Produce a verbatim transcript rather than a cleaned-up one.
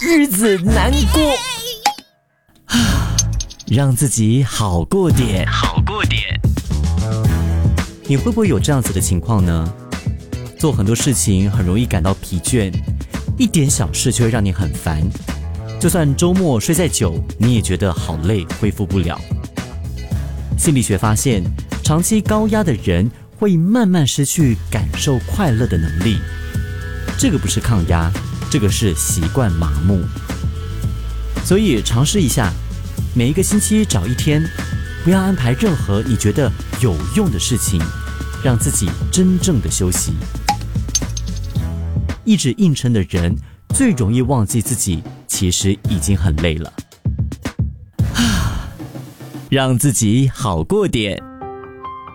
日子难过。让自己好过点，好过点。你会不会有这样子的情况呢？做很多事情很容易感到疲倦，一点小事就会让你很烦。就算周末睡再久，你也觉得好累，恢复不了。心理学发现，长期高压的人会慢慢失去感受快乐的能力。这个不是抗压，这个是习惯麻木。所以尝试一下，每一个星期找一天，不要安排任何你觉得有用的事情，让自己真正的休息。一直硬撑的人，最容易忘记自己其实已经很累了。让自己好过点。